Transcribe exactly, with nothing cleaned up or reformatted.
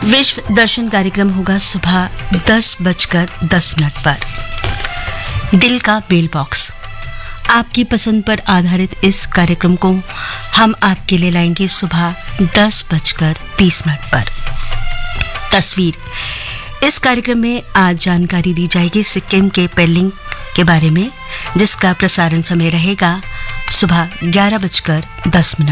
विश्व दर्शन कार्यक्रम होगा सुबह दस बजकर दस मिनट पर। दिल का बेल बॉक्स, आपकी पसंद पर आधारित इस कार्यक्रम को हम आपके लिए लाएंगे सुबह दस बजकर तीस मिनट पर। तस्वीर, इस कार्यक्रम में आज जानकारी दी जाएगी सिक्किम के पेलिंग के बारे में, जिसका प्रसारण समय रहेगा सुबह ग्यारह बजकर दस मिनट।